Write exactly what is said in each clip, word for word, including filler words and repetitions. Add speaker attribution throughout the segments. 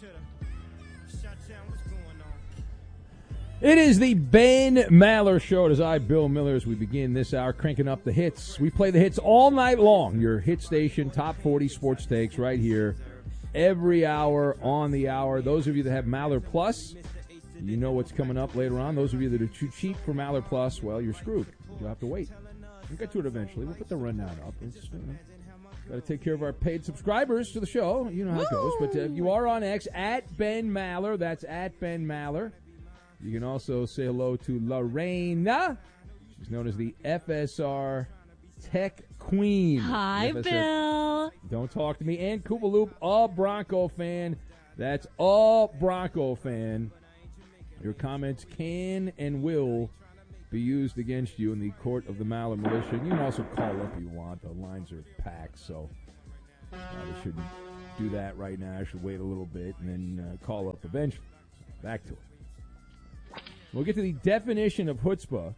Speaker 1: It is the Ben Maller Show. It is I, Bill Miller, as we begin this hour, cranking up the hits. We play the hits all night long. Your hit station, Top forty Sports Takes, right here, every hour on the hour. Those of you that have Maller Plus, you know what's coming up later on. Those of you that are too cheap for Maller Plus, well, you're screwed. You'll have to wait. We'll get to it eventually. We'll put the rundown up. It's, you know, got to take care of our paid subscribers to the show. You know how it goes. But uh, you are on X, at Ben Maller. That's at Ben Maller. You can also say hello to Lorena. She's known as the F S R Tech Queen.
Speaker 2: Hi,
Speaker 1: F S R.
Speaker 2: Bill.
Speaker 1: Don't talk to me. And Koopaloop, a Bronco fan. That's a Bronco fan. Your comments can and will be used against you in the court of the Maller Militia. You can also call up if you want. The lines are packed, so uh, we shouldn't do that right now. I should wait a little bit and then uh, call up eventually. Back to it. We'll get to the definition of chutzpah.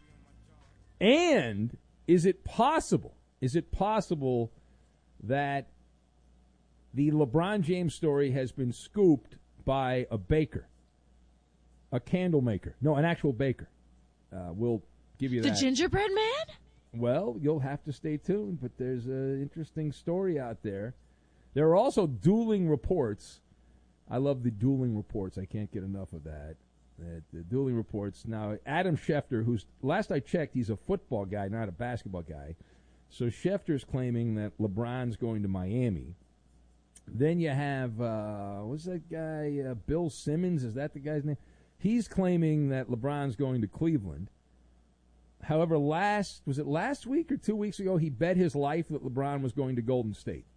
Speaker 1: And is it possible, is it possible that the LeBron James story has been scooped by a baker, a candle maker? No, an actual baker. Uh, we'll give you
Speaker 2: The
Speaker 1: that.
Speaker 2: The gingerbread man?
Speaker 1: Well, you'll have to stay tuned, but there's an interesting story out there. There are also dueling reports. I love the dueling reports. I can't get enough of that. The, the dueling reports. Now, Adam Schefter, who's, last I checked, he's a football guy, not a basketball guy. So Schefter's claiming that LeBron's going to Miami. Then you have, uh, what's that guy, uh, Bill Simmons? Is that the guy's name? He's claiming that LeBron's going to Cleveland. However, last, was it last week or two weeks ago, he bet his life that LeBron was going to Golden State.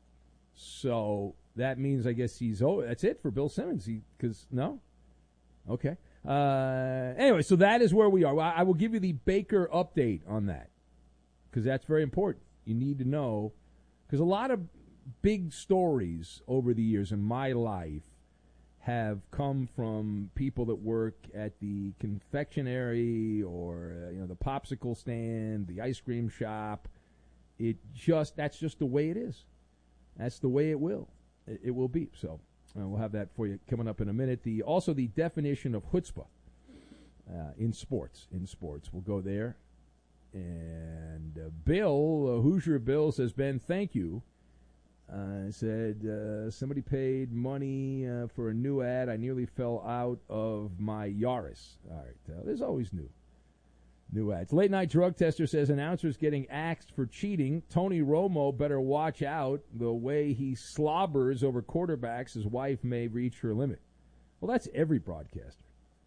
Speaker 1: So that means, I guess he's, oh, that's it for Bill Simmons. He, because, no? Okay. Uh, anyway, so that is where we are. I, I will give you the Baker update on that because that's very important. You need to know because a lot of big stories over the years in my life have come from people that work at the confectionery or uh, you know the popsicle stand, the ice cream shop. It just that's just the way it is. That's the way it will. It, it will be so. Uh, we'll have that for you coming up in a minute. The also the definition of chutzpah uh, in sports. In sports, we'll go there. And uh, Bill, uh, Hoosier Bill says, Ben, thank you. Uh, said uh, somebody paid money uh, for a new ad. I nearly fell out of my Yaris. All right, uh, there's always new. New ads. Late Night Drug Tester says announcers getting axed for cheating. Tony Romo better watch out. The way he slobbers over quarterbacks, his wife may reach her limit. Well, that's every broadcaster.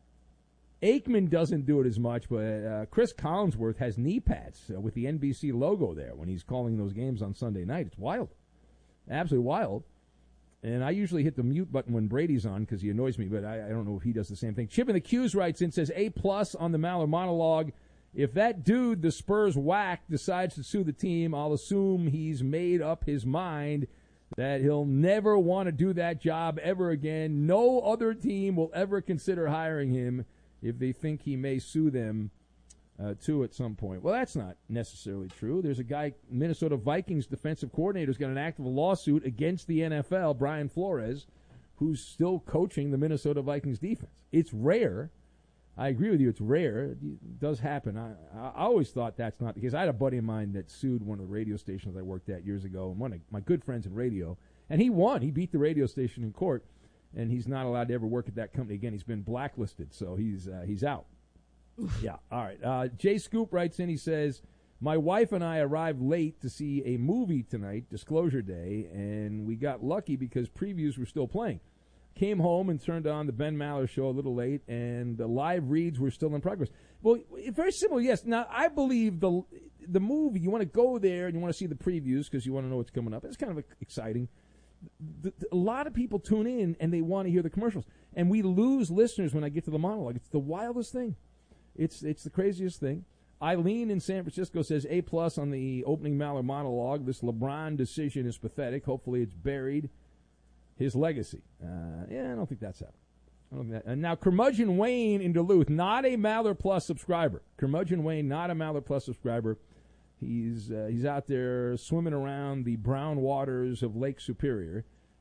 Speaker 1: Aikman doesn't do it as much, but uh, Chris Collinsworth has knee pads uh, with the N B C logo there when he's calling those games on Sunday night. It's wild. Absolutely wild. And I usually hit the mute button when Brady's on because he annoys me, but I, I don't know if he does the same thing. Chip in the Q's writes in, says, A plus on the Maller monologue. If that dude the Spurs whack decides to sue the team, I'll assume he's made up his mind that he'll never want to do that job ever again. No other team will ever consider hiring him if they think he may sue them uh, too at some point. Well, that's not necessarily true. There's a guy, Minnesota Vikings defensive coordinator, who's got an active lawsuit against the N F L, Brian Flores, who's still coaching the Minnesota Vikings defense. It's rare. I agree with you. It's rare. It does happen. I, I always thought that's not the case. I had a buddy of mine that sued one of the radio stations I worked at years ago, and one of my good friends in radio, and he won. He beat the radio station in court, and he's not allowed to ever work at that company again. He's been blacklisted, so he's uh, he's out. Oof. Yeah, all right. Uh, Jay Scoop writes in, he says, my wife and I arrived late to see a movie tonight, Disclosure Day, and we got lucky because previews were still playing. Came home and turned on the Ben Maller Show a little late, and the live reads were still in progress. Well, very simple, yes. Now, I believe the the movie, you want to go there and you want to see the previews because you want to know what's coming up. It's kind of exciting. The, the, a lot of people tune in, and they want to hear the commercials. And we lose listeners when I get to the monologue. It's the wildest thing. It's it's the craziest thing. Eileen in San Francisco says, A plus on the opening Maller monologue. This LeBron decision is pathetic. Hopefully it's buried. His legacy. Uh, yeah, I don't think that's happening. I don't think that. And now, Curmudgeon Wayne in Duluth, not a Maller Plus subscriber. Curmudgeon Wayne, not a Maller Plus subscriber. He's uh, he's out there swimming around the brown waters of Lake Superior.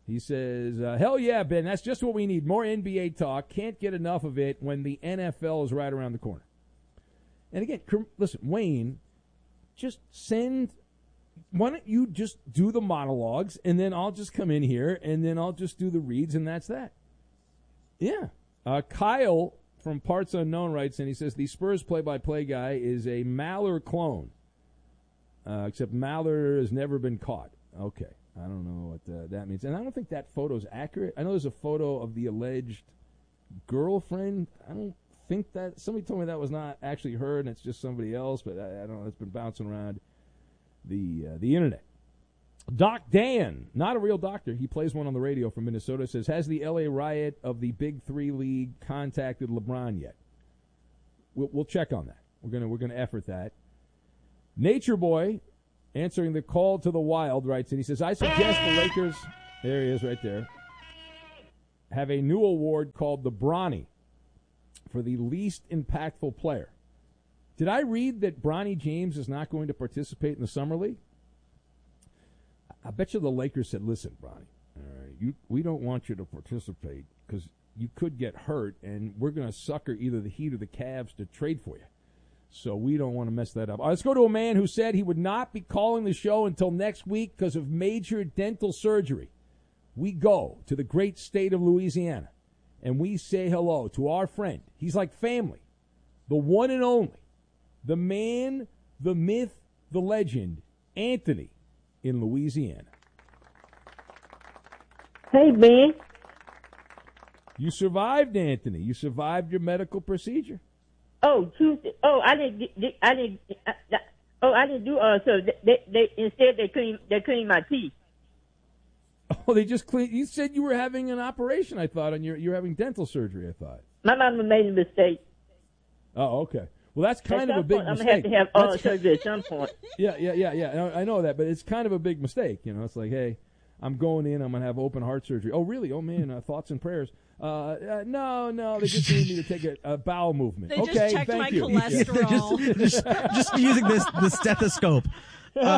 Speaker 1: He says, uh, hell yeah, Ben, that's just what we need. More N B A talk. Can't get enough of it when the N F L is right around the corner. And again, listen, Wayne, just send, why don't you just do the monologues, and then I'll just come in here, and then I'll just do the reads, and that's that. Yeah. Uh, Kyle from Parts Unknown writes, and he says, the Spurs play-by-play guy is a Maller clone, uh, except Maller has never been caught. Okay. I don't know what uh, that means. And I don't think that photo's accurate. I know there's a photo of the alleged girlfriend. I don't think that. Somebody told me that was not actually her, and it's just somebody else, but I, I don't know. It's been bouncing around the uh, the internet. Doc Dan, not a real doctor. He plays one on the radio from Minnesota, says, has the L A Riot of the Big Three League contacted LeBron yet? We'll, we'll check on that. We're gonna we're gonna effort that. Nature Boy, answering the call to the Wild, writes, and he says, I suggest the Lakers, there he is right there, have a new award called the Bronny for the least impactful player. Did I read that Bronny James is not going to participate in the Summer League? I bet you the Lakers said, listen, Bronny, all right, you, we don't want you to participate because you could get hurt, and we're going to sucker either the Heat or the Cavs to trade for you. So we don't want to mess that up. Let's go to a man who said he would not be calling the show until next week because of major dental surgery. We go to the great state of Louisiana, and we say hello to our friend. He's like family, the one and only, the man, the myth, the legend, Anthony in Louisiana.
Speaker 2: Hey, Ben.
Speaker 1: You survived, Anthony. You survived your medical procedure.
Speaker 2: Oh, Tuesday. Oh, I didn't. I didn't. I, oh, I didn't do. Uh, so they, they instead they clean. They clean my teeth.
Speaker 1: Oh, they just clean. You said you were having an operation. I thought, and you're you're having dental surgery. I thought.
Speaker 2: My mama made a mistake.
Speaker 1: Oh, okay. Well, that's kind
Speaker 2: at
Speaker 1: of a big
Speaker 2: point,
Speaker 1: mistake.
Speaker 2: I'm gonna have to have uh,
Speaker 1: That's
Speaker 2: surgery at some point.
Speaker 1: Yeah, yeah, yeah, yeah. I know that, but it's kind of a big mistake. You know, it's like, hey, I'm going in. I'm gonna have open heart surgery. Oh, really? Oh man, uh, thoughts and prayers. Uh, uh, no, no, they just need me to take a, a bowel movement.
Speaker 3: They
Speaker 1: okay,
Speaker 3: just checked
Speaker 1: thank
Speaker 3: my
Speaker 1: you.
Speaker 3: cholesterol.
Speaker 4: Yeah, just, just, just using this the stethoscope. Uh,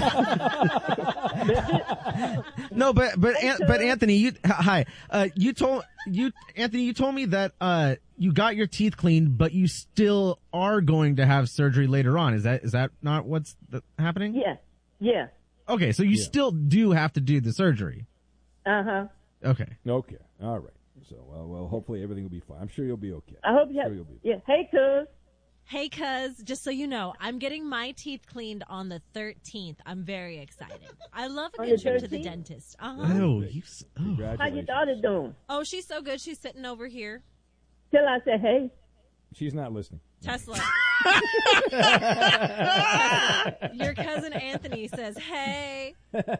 Speaker 4: no, but but An- but Anthony, you hi. Uh, you told you Anthony, you told me that uh, you got your teeth cleaned, but you still are going to have surgery later on. Is that is that not what's th- happening?
Speaker 2: Yeah, yeah.
Speaker 4: Okay, so you
Speaker 1: Yeah.
Speaker 4: still do have to do the surgery.
Speaker 2: Uh huh.
Speaker 4: Okay.
Speaker 1: Okay, all right. So, well, well, hopefully everything will be fine. I'm sure you'll be okay.
Speaker 2: I hope you
Speaker 1: I'm
Speaker 2: have.
Speaker 1: sure you'll be
Speaker 2: Yeah. Hey, cuz.
Speaker 3: Hey, cuz, just so you know, I'm getting my teeth cleaned on the thirteenth. I'm very excited. I love a
Speaker 2: On
Speaker 3: good
Speaker 2: the
Speaker 3: trip to the
Speaker 2: thirteenth?
Speaker 3: dentist. Uh-huh.
Speaker 4: Oh, you. s- Oh.
Speaker 2: How your
Speaker 1: Congratulations.
Speaker 2: daughter doing?
Speaker 3: Oh, she's so good. She's sitting over here.
Speaker 2: Till I say hey.
Speaker 1: She's not listening.
Speaker 3: Tesla. Your cousin Anthony says, hey.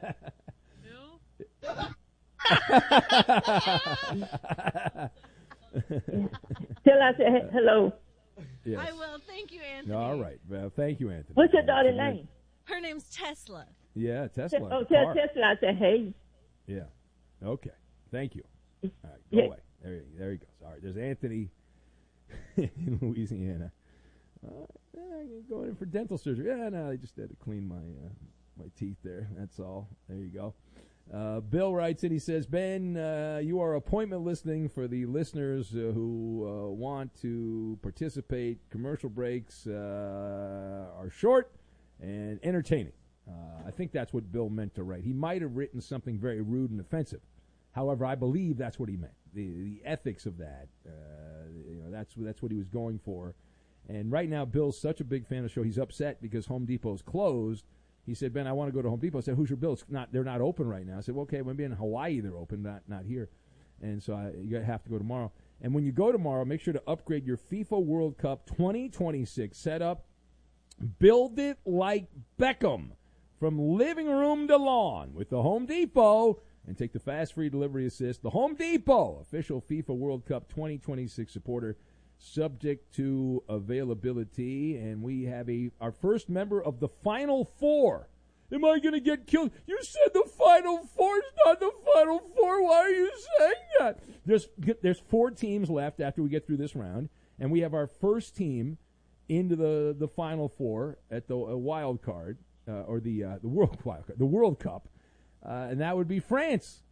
Speaker 2: Till I say hey, hello.
Speaker 1: Yes.
Speaker 3: I will. Thank you, Anthony.
Speaker 1: All right. Well, thank you, Anthony.
Speaker 2: What's your daughter's name?
Speaker 3: Her name's Tesla.
Speaker 1: Yeah, Tesla.
Speaker 2: Oh,
Speaker 1: the
Speaker 2: tell
Speaker 1: car.
Speaker 2: Tesla I say hey.
Speaker 1: Yeah. Okay. Thank you. All right. Go
Speaker 2: Yeah.
Speaker 1: away. There, he- there he goes. All right. There's Anthony in Louisiana. Uh, yeah, going in for dental surgery. Yeah, no, I just had to clean my uh, my teeth there. That's all. There you go. Uh, Bill writes in. He says, Ben, uh, you are appointment listening for the listeners uh, who uh, want to participate. Commercial breaks uh, are short and entertaining. Uh, I think that's what Bill meant to write. He might have written something very rude and offensive. However, I believe that's what he meant. The the ethics of that, uh, you know, that's that's what he was going for. And right now, Bill's such a big fan of the show. He's upset because Home Depot's closed. He said, Ben, I want to go to Home Depot. I said, who's your Bill? It's not, they're not open right now. I said, well, okay, maybe in Hawaii they're open, not not here. And so I, you have to go tomorrow. And when you go tomorrow, make sure to upgrade your FIFA World Cup twenty twenty-six setup. Build it like Beckham, from living room to lawn with the Home Depot, and take the fast free delivery assist. The Home Depot, official FIFA World Cup twenty twenty-six supporter, subject to availability. And we have a our first member of the Final Four. Am I going to get killed? You said the Final Four is not the Final Four. Why are you saying that? There's there's four teams left after we get through this round, and we have our first team into the, the Final Four at the uh, wild card, uh, or the uh, the World Wild Card, the World Cup, uh, and that would be France.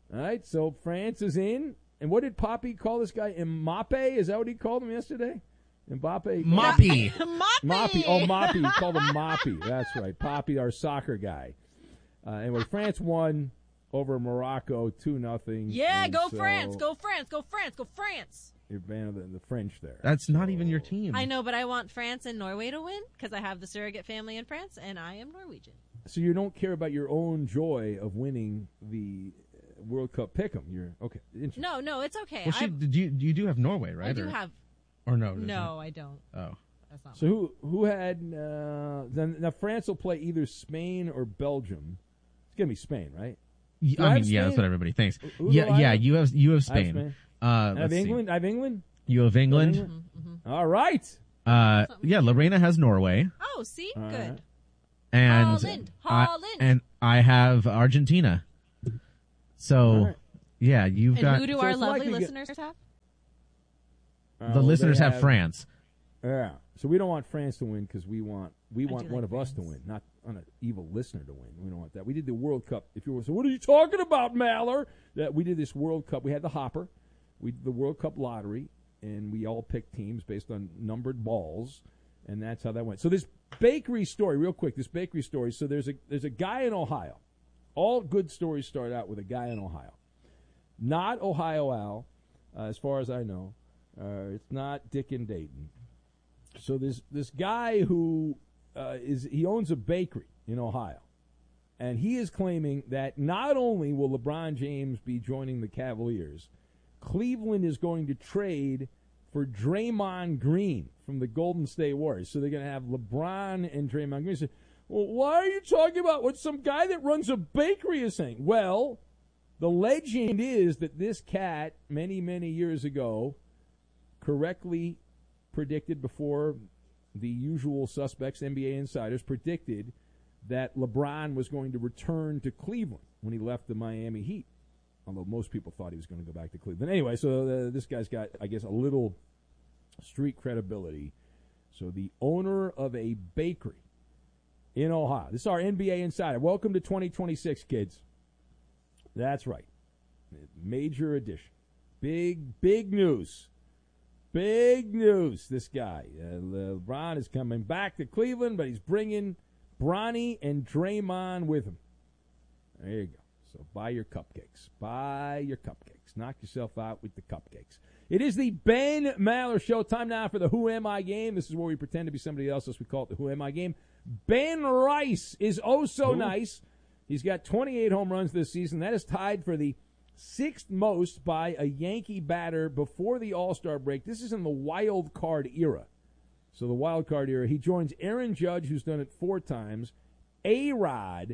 Speaker 1: All right, so France is in. And what did Poppy call this guy? Mbappe? Is that what he called him yesterday? Mbappe?
Speaker 4: Moppy.
Speaker 3: Moppy.
Speaker 1: Moppy. Oh, Moppy. He called him Moppy. That's right. Poppy, our soccer guy. Uh, anyway, France won over Morocco two nothing.
Speaker 3: Yeah,
Speaker 1: and
Speaker 3: go
Speaker 1: so
Speaker 3: France, go France, go France, go France.
Speaker 1: You're a fan of the, the French there.
Speaker 4: That's not even your team.
Speaker 3: I know, but I want France and Norway to win because I have the surrogate family in France, and I am Norwegian.
Speaker 1: So you don't care about your own joy of winning the World Cup pick'em. You're okay. Interesting.
Speaker 3: No, no, it's okay.
Speaker 4: Well, she,
Speaker 3: I've-
Speaker 4: did you you do have Norway, right?
Speaker 3: I do
Speaker 4: or,
Speaker 3: have.
Speaker 4: Or no? there's
Speaker 3: No, I don't.
Speaker 4: not? Oh.
Speaker 3: That's not.
Speaker 1: So who who had uh, then? Now France will play either Spain or Belgium. It's gonna be Spain, right?
Speaker 4: Y-
Speaker 1: Do
Speaker 4: I
Speaker 1: I
Speaker 4: mean,
Speaker 1: have
Speaker 4: yeah, that's
Speaker 1: Spain?
Speaker 4: what everybody thinks.
Speaker 1: Who do
Speaker 4: yeah,
Speaker 1: I
Speaker 4: yeah.
Speaker 1: have?
Speaker 4: You have you have
Speaker 1: I have
Speaker 4: Spain.
Speaker 1: Spain.
Speaker 4: Uh,
Speaker 1: I have
Speaker 4: let's see.
Speaker 1: England. I have England.
Speaker 4: You have England.
Speaker 1: England? All right.
Speaker 4: Uh, yeah, Lorena has Norway,
Speaker 3: Oh, see,
Speaker 1: All
Speaker 3: good.
Speaker 1: right.
Speaker 4: and
Speaker 3: Holland,
Speaker 4: I,
Speaker 3: Holland.
Speaker 4: and I have Argentina. So,
Speaker 1: All right.
Speaker 4: yeah, you've
Speaker 3: And
Speaker 4: got
Speaker 3: who do
Speaker 1: So
Speaker 3: our
Speaker 1: it's
Speaker 3: lovely
Speaker 1: likely get-
Speaker 3: listeners have?
Speaker 1: Uh,
Speaker 4: the
Speaker 1: well,
Speaker 4: listeners
Speaker 1: they
Speaker 4: have, France.
Speaker 1: Yeah. So we don't want France to win because we want we
Speaker 3: I
Speaker 1: want
Speaker 3: do
Speaker 1: one
Speaker 3: like
Speaker 1: of us to
Speaker 3: France.
Speaker 1: win, not on an evil listener to win. We don't want that. We did the World Cup. If you were so, what are you talking about, Maller? That we did this World Cup. We had the hopper. We did the World Cup lottery, and we all picked teams based on numbered balls, and that's how that went. So this bakery story, real quick. This bakery story. So there's a there's a guy in Ohio. All good stories start out with a guy in Ohio. Not Ohio Al, uh, as far as I know. Uh, it's not Dick and Dayton. So this this guy who uh, is he owns a bakery in Ohio, and he is claiming that not only will LeBron James be joining the Cavaliers, Cleveland is going to trade for Draymond Green from the Golden State Warriors. So they're going to have LeBron and Draymond Green. Say, well, why are you talking about what some guy that runs a bakery is saying? Well, the legend is that this cat, many, many years ago, correctly predicted before the usual suspects, N B A insiders, predicted that LeBron was going to return to Cleveland when he left the Miami Heat, although most people thought he was going to go back to Cleveland. Anyway, so uh, this guy's got, I guess, a little street credibility. So the owner of a bakery in Ohio. This is our N B A insider. Welcome to twenty twenty-six, kids. That's right. Major edition. Big, big news. Big news, this guy. Uh, LeBron is coming back to Cleveland, but he's bringing Bronny and Draymond with him. There you go. So buy your cupcakes. Buy your cupcakes. Knock yourself out with the cupcakes. It is the Ben Maller Show. Time now for the Who Am I game. This is where we pretend to be somebody else, as we call it the Who Am I game. Ben Rice is oh so Who?
Speaker 3: nice.
Speaker 1: He's got twenty-eight home runs this season. That is tied for the sixth most by a Yankee batter before the All-Star break. This is in the wild card era. So the wild card era. He joins Aaron Judge, who's done it four times, A-Rod,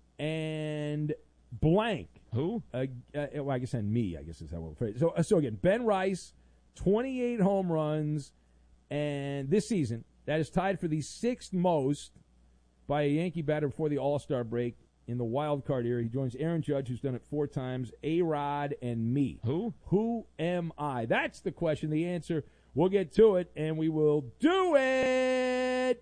Speaker 1: and blank.
Speaker 4: Who?
Speaker 1: Uh, uh, well, I guess and me, I guess is how we'll phrase it. So, uh, so again, Ben Rice, twenty-eight home runs, and this season, that is tied for the sixth most by a Yankee batter before the All-Star break in the wild card era. He joins Aaron Judge, who's done it four times, A-Rod, and me.
Speaker 4: Who?
Speaker 1: Who am I? That's the question. The answer, we'll get to it, and we will do it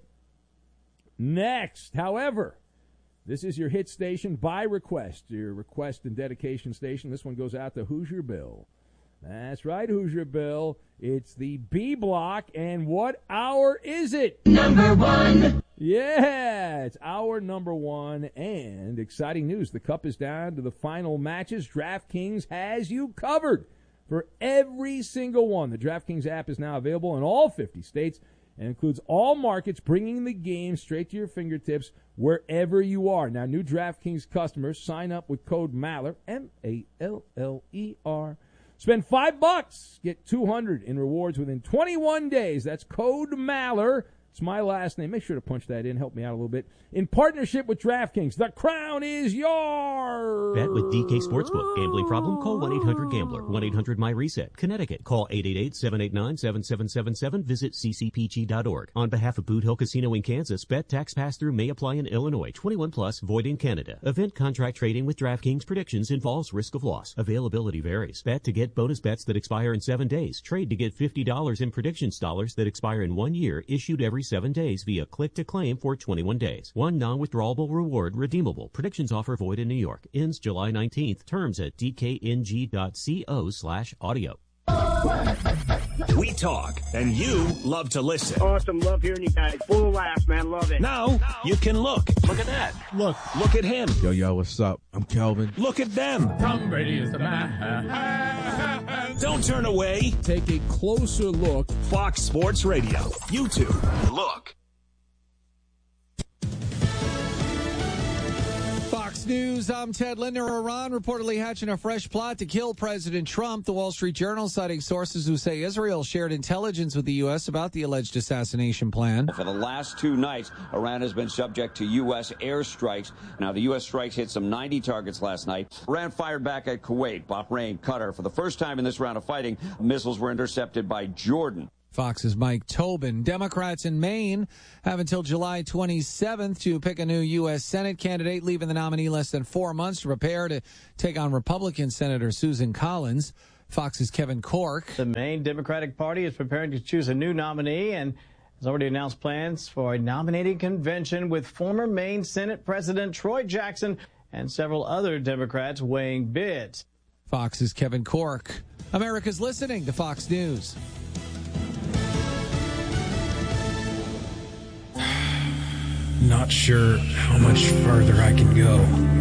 Speaker 1: next. However, this is your hit station by request, your request and dedication station. This one goes out to Hoosier Bill. That's right, Hoosier Bill. It's the B block, and what hour is it?
Speaker 5: Number one.
Speaker 1: Yeah, it's hour number one, and exciting news. The Cup is down to the final matches. DraftKings has you covered for every single one. The DraftKings app is now available in all fifty states and includes all markets, bringing the game straight to your fingertips wherever you are. Now, new DraftKings customers sign up with code Maller, M A L L E R. Spend five bucks, get two hundred in rewards within twenty-one days. That's code Maller. It's my last name. Make sure to punch that in. Help me out a little bit. In partnership with DraftKings, the crown is yours.
Speaker 6: Bet with D K Sportsbook. Gambling problem? Call one eight hundred gambler. one eight hundred my reset. Connecticut. Call eight eight eight, seven eight nine, seven seven seven seven. Visit c c p g dot org. On behalf of Boot Hill Casino in Kansas, bet tax pass-through may apply in Illinois. twenty-one plus, void in Canada. Event contract trading with DraftKings predictions involves risk of loss. Availability varies. Bet to get bonus bets that expire in seven days. Trade to get fifty dollars in predictions dollars that expire in one year, issued every seven days via click to claim for twenty-one days. One non-withdrawable reward redeemable. Predictions offer void in New York. Ends July nineteenth. Terms at dkng.co slash audio.
Speaker 5: We talk, and you love to listen.
Speaker 7: Awesome. Love hearing you guys. Full of laughs, man. Love it.
Speaker 5: Now, you can look. Look at that. Look. Look at him.
Speaker 8: Yo, yo, what's up? I'm Kelvin.
Speaker 5: Look at them.
Speaker 9: Tom Brady is the man.
Speaker 5: Don't turn away.
Speaker 1: Take a closer look.
Speaker 5: Fox Sports Radio. YouTube. Look.
Speaker 10: Fox News, I'm Ted Linder. Iran reportedly hatching a fresh plot to kill President Trump. The Wall Street Journal citing sources who say Israel shared intelligence with the U S about the alleged assassination plan.
Speaker 11: For the last two nights, Iran has been subject to U S airstrikes. Now, the U S strikes hit some ninety targets last night. Iran fired back at Kuwait, Bahrain, Qatar. For the first time in this round of fighting, missiles were intercepted by Jordan.
Speaker 10: Fox's Mike Tobin. Democrats in Maine have until July twenty-seventh to pick a new U S Senate candidate, leaving the nominee less than four months to prepare to take on Republican Senator Susan Collins. Fox's Kevin Corke.
Speaker 12: The Maine Democratic Party is preparing to choose a new nominee and has already announced plans for a nominating convention with former Maine Senate President Troy Jackson and several other Democrats weighing bids.
Speaker 10: Fox's Kevin Corke. America's listening to Fox News.
Speaker 9: Not sure how much further I can go.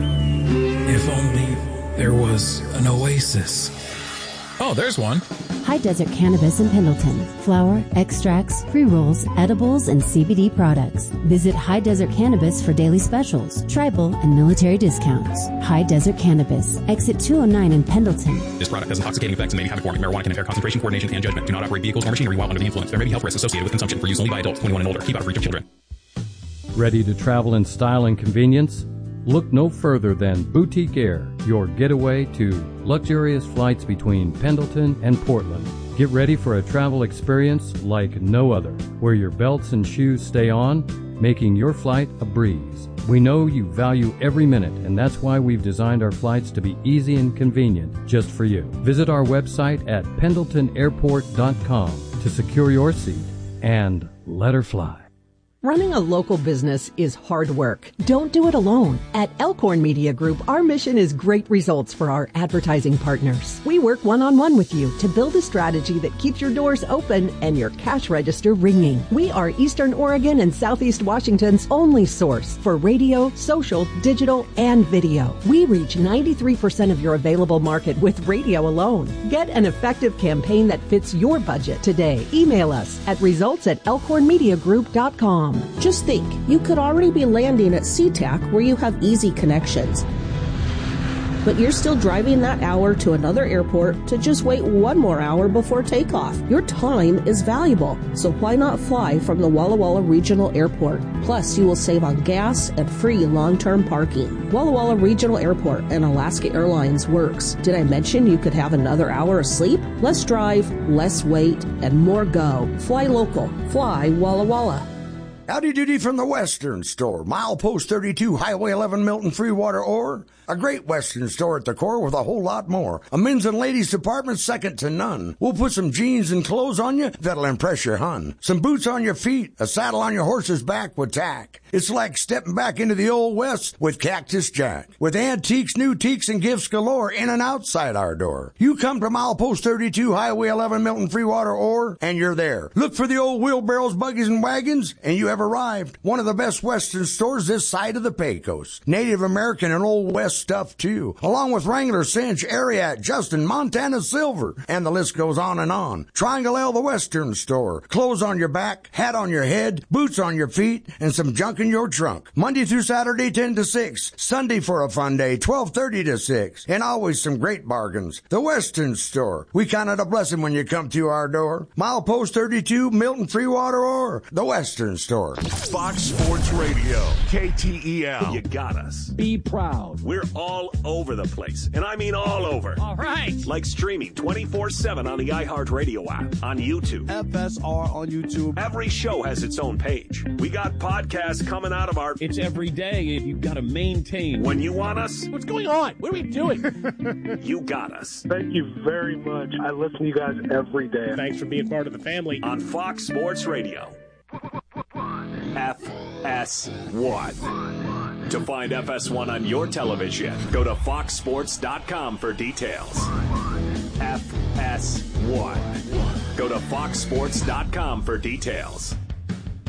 Speaker 9: If only there was an oasis. Oh, there's one.
Speaker 13: High Desert Cannabis in Pendleton. Flower, extracts, pre-rolls, edibles, and C B D products. Visit High Desert Cannabis for daily specials, tribal, and military discounts. High Desert Cannabis. Exit two oh nine in Pendleton.
Speaker 14: This product has intoxicating effects and may be habit forming. Marijuana can impair concentration, coordination, and judgment. Do not operate vehicles or machinery while under the influence. There may be health risks associated with consumption. For use only by adults twenty-one and older. Keep out of reach of children.
Speaker 15: Ready to travel in style and convenience? Look no further than Boutique Air, your getaway to luxurious flights between Pendleton and Portland. Get ready for a travel experience like no other, where your belts and shoes stay on, making your flight a breeze. We know you value every minute, and that's why we've designed our flights to be easy and convenient just for you. Visit our website at pendleton airport dot com to secure your seat and let her fly.
Speaker 16: Running a local business is hard work. Don't do it alone. At Elkhorn Media Group, our mission is great results for our advertising partners. We work one-on-one with you to build a strategy that keeps your doors open and your cash register ringing. We are Eastern Oregon and Southeast Washington's only source for radio, social, digital, and video. We reach ninety-three percent of your available market with radio alone. Get an effective campaign that fits your budget today. Email us at results at elkhorn media group dot com.
Speaker 17: Just think, you could already be landing at SeaTac where you have easy connections. But you're still driving that hour to another airport to just wait one more hour before takeoff. Your time is valuable, so why not fly from the Walla Walla Regional Airport? Plus, you will save on gas and free long-term parking. Walla Walla Regional Airport and Alaska Airlines works. Did I mention you could have another hour of sleep? Less drive, less wait, and more go. Fly local. Fly Walla Walla.
Speaker 18: Howdy doody from the Western Store. Milepost thirty-two, Highway eleven, Milton Freewater, or a great Western store at the core with a whole lot more. A men's and ladies department second to none. We'll put some jeans and clothes on you that'll impress your hun. Some boots on your feet, a saddle on your horse's back with tack. It's like stepping back into the old West with Cactus Jack. With antiques, new teaks, and gifts galore in and outside our door. You come to Milepost thirty-two, Highway eleven, Milton Freewater, or, and you're there. Look for the old wheelbarrows, buggies, and wagons, and you have arrived. One of the best Western stores this side of the Pecos. Native American and Old West stuff, too. Along with Wrangler, Cinch, Ariat, Justin, Montana Silver, and the list goes on and on. Triangle L, the Western Store. Clothes on your back, hat on your head, boots on your feet, and some junk in your trunk. Monday through Saturday, ten to six. Sunday for a fun day, twelve thirty to six. And always some great bargains. The Western Store. We count it a blessing when you come to our door. Milepost thirty-two, Milton Freewater, or the Western Store.
Speaker 5: Fox Sports Radio, K T E L. You got us.
Speaker 19: Be proud.
Speaker 5: We're all over the place, and I mean all over.
Speaker 19: All right.
Speaker 5: Like streaming twenty-four seven on the iHeartRadio app, on YouTube.
Speaker 19: F S R on YouTube.
Speaker 5: Every show has its own page. We got podcasts coming out of our...
Speaker 19: It's every day. You've got to maintain.
Speaker 5: When you want us...
Speaker 19: What's going on? What are we doing?
Speaker 5: You got us.
Speaker 20: Thank you very much. I listen to you guys every day.
Speaker 19: Thanks for being part of the family.
Speaker 5: On Fox Sports Radio. F S one. To find F S one on your television, go to fox sports dot com for details. F S one. Go to fox sports dot com for details.